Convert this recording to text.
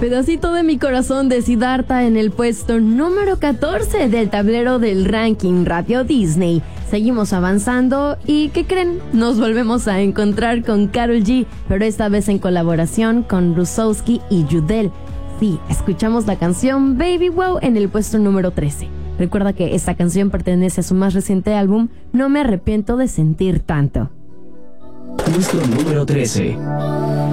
Pedacito de mi corazón de Siddhartha en el puesto número 14 del tablero del ranking Radio Disney. Seguimos avanzando y ¿qué creen? Nos volvemos a encontrar con Karol G, pero esta vez en colaboración con Rusowski y Yudel. Sí, escuchamos la canción Baby Wow en el puesto número 13. Recuerda que esta canción pertenece a su más reciente álbum, No me arrepiento de sentir tanto. Puesto número 13.